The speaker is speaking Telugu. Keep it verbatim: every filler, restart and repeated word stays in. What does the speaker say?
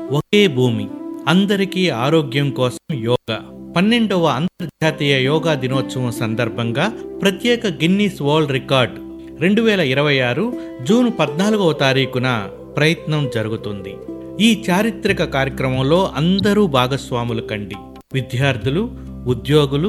ఒకే భూమి, అందరికీ ఆరోగ్యం కోసం యోగా పన్నెండవ అంతర్జాతీయ యోగా దినోత్సవం సందర్భంగా ప్రత్యేక గిన్నీస్ వరల్డ్ రికార్డ్ రెండు వేల ఇరవై ఆరు జూన్ పద్నాలుగవ తారీఖున ప్రయత్నం జరుగుతుంది. ఈ చారిత్రక కార్యక్రమంలో అందరూ భాగస్వాములు కండి. విద్యార్థులు, ఉద్యోగులు,